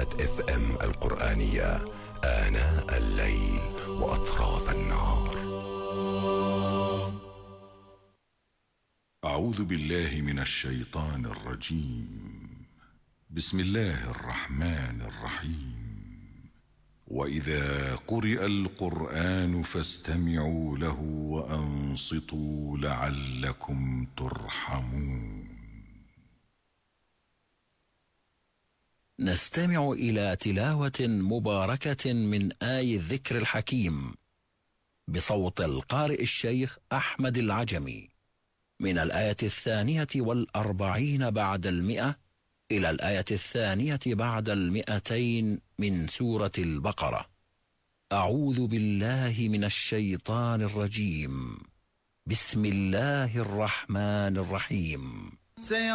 إذاعة FM القرآنية آناء الليل وأطراف النهار. أعوذ بالله من الشيطان الرجيم. بسم الله الرحمن الرحيم. وإذا قرئ القرآن فاستمعوا له وأنصتوا لعلكم ترحمون. نستمع إلى تلاوة مباركة من آي الذكر الحكيم بصوت القارئ الشيخ أحمد العجمي من الآية 42 بعد 100 إلى الآية 2 بعد 200 من سورة البقرة. أعوذ بالله من الشيطان الرجيم. بسم الله الرحمن الرحيم.